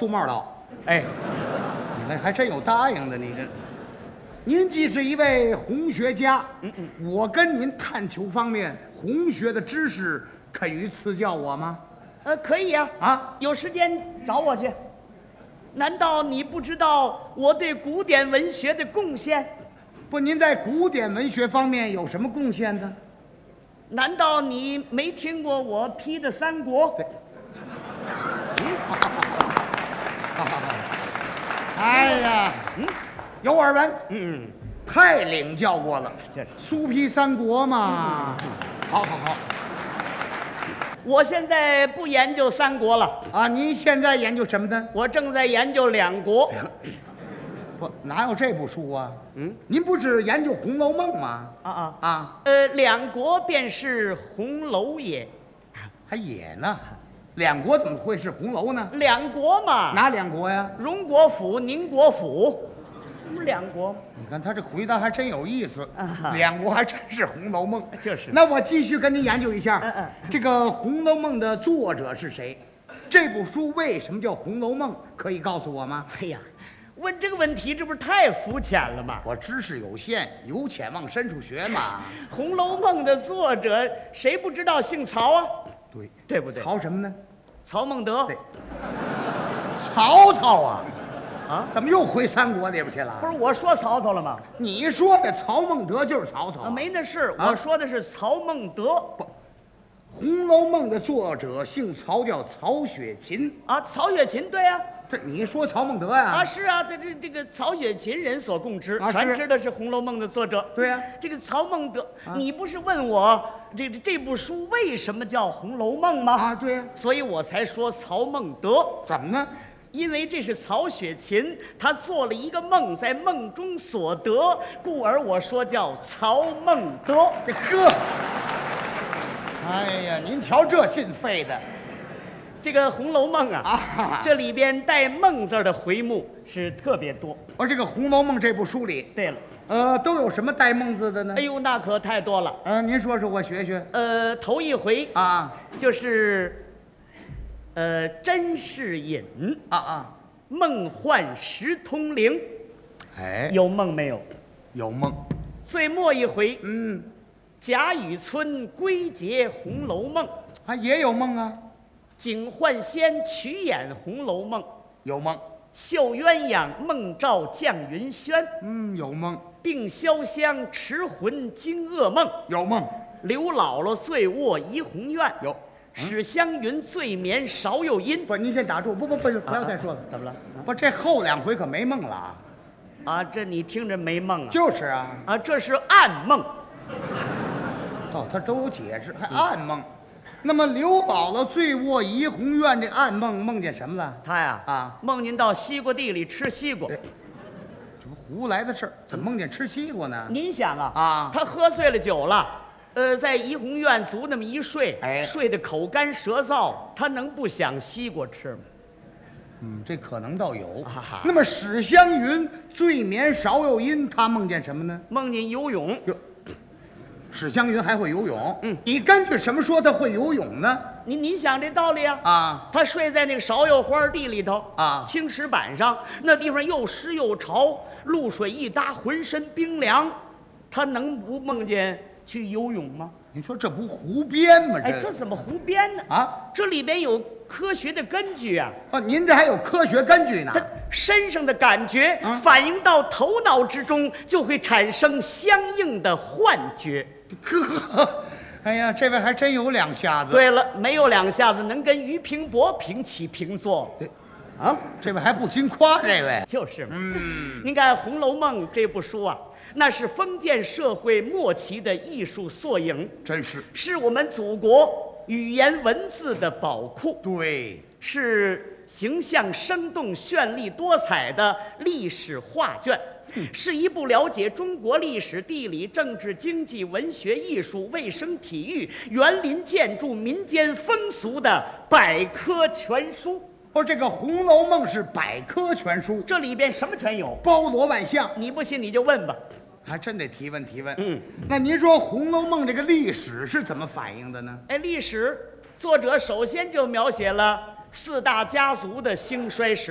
苏帽岛。 哎， 你那还真有答应的，你这。您既是一位红学家，我跟您探求方面红学的知识，肯于赐教我吗？ 可以呀。 啊， 有时间找我去。难道你不知道我对古典文学的贡献？ 不，您在古典文学方面有什么贡献呢？ 难道你没听过我批的三国？ 对。哎呀，有耳闻，太领教过了。苏批三国嘛，好。 我现在不研究三国了啊，您现在研究什么呢？ 我正在研究两国。 不，哪有这部书啊？您不是研究《红楼梦》吗？ 两国便是红楼也。 还也呢？两国怎么会是红楼呢？ 两国嘛。 哪两国呀？ 荣国府、宁国府，不是两国吗？ 你看他这回答还真有意思。两国还真是《红楼梦》。 就是。 那我继续跟您研究一下，这个《红楼梦》的作者是谁？这部书为什么叫《红楼梦》？可以告诉我吗？ 哎呀，问这个问题，这不是太肤浅了吗？ 我知识有限，由浅往深处学嘛。 《红楼梦》的作者谁不知道姓曹啊？对不对？ 曹什么呢？ 曹孟德。 对。曹操啊！啊，怎么又回三国里边去了？ 不是我说曹操了吗？ 你说的曹孟德就是曹操。 没那事，我说的是曹孟德。 不，《红楼梦》的作者姓曹，叫曹雪芹。 啊，曹雪芹，对呀。 这你说曹孟德呀？ 啊，是啊，这个曹雪芹人所共知，全知道是《红楼梦》的作者。 对呀， 这个曹孟德，你不是问我这部书为什么叫《红楼梦》吗？ 啊，对呀， 所以我才说曹孟德。 怎么呢？ 因为这是曹雪芹，他做了一个梦，在梦中所得，故而我说叫曹孟德。 这呵，哎呀，您瞧这劲费的。 这个《红楼梦》啊，这里边带“梦”字的回目是特别多。 这个《红楼梦》这部书里， 对了， 都有什么带“梦”字的呢？ 哎呦，那可太多了。 您说说，我学学。 头一回啊， 就是甄士隐梦幻识通灵。 哎， 有梦没有？ 有梦。 最末一回，贾雨村归结《红楼梦》， 也有梦啊。 警幻仙曲演《红楼梦》， 有梦； 绣鸳鸯梦照绛云轩， 有梦； 并潇湘持魂惊噩梦， 有梦； 刘姥姥醉卧怡红院， 有； 史湘云醉眠芍药阴。 不，您先打住，不要再说了。 怎么了？ 不，这后两回可没梦了啊！这你听着没梦啊？ 就是啊。 这是暗梦。 他都有解释，还暗梦。那么刘姥姥醉卧怡红院，这暗梦梦见什么了？ 他呀，梦见到西瓜地里吃西瓜。 这不胡来的事儿，怎么梦见吃西瓜呢？ 您想他喝醉了酒了，在怡红院足那么一睡，睡得口干舌燥，他能不想西瓜吃吗？ 这可能倒有。那么史湘云醉眠芍药阴，他梦见什么呢？ 梦见游泳。 史湘云还会游泳？你根据什么说他会游泳呢？ 您想这道理啊？他睡在那个芍药花地里头青石板上，那地方又湿又潮，露水一搭，浑身冰凉，他能不梦见去游泳吗？ 你说这不胡编吗？ 这怎么胡编呢？这里边有科学的根据啊！ 您这还有科学根据呢？ 他身上的感觉反映到头脑之中，就会产生相应的幻觉。 哎呀，这位还真有两下子。 对了，没有两下子能跟俞平伯平起平坐。 这位还不禁夸，这位就是嘛。您看《红楼梦》这部书啊，那是封建社会末期的艺术缩影， 真是， 是我们祖国语言文字的宝库。 对， 是形象生动、绚丽多彩的历史画卷。是一部了解中国历史、地理、政治、经济、文学、艺术、卫生、体育、园林建筑、民间风俗的百科全书。 这个《红楼梦》是百科全书， 这里边什么全有， 包罗万象。 你不信你就问吧， 还真得提问。那您说《红楼梦》这个历史是怎么反映的呢？ 历史作者首先就描写了4大家族的兴衰史。